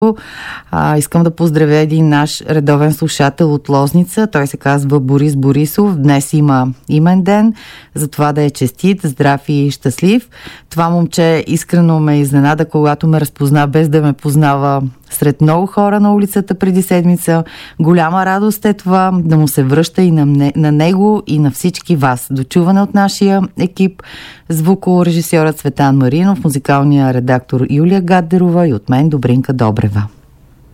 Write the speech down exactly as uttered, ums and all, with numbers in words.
А, искам да поздравя един наш редовен слушател от Лозница. Той се казва Борис Борисов. Днес има имен ден, затова да е честит, здрав и щастлив. Това момче искрено ме изненада, когато ме разпозна без да ме познава сред много хора на улицата преди седмица. Голяма радост е това да му се връща и на, на него и на всички вас. Дочуване от нашия екип, звукорежисьорът Цветан Маринов, музикалния редактор Юлия Гаддерова и от мен Добринка Добрева.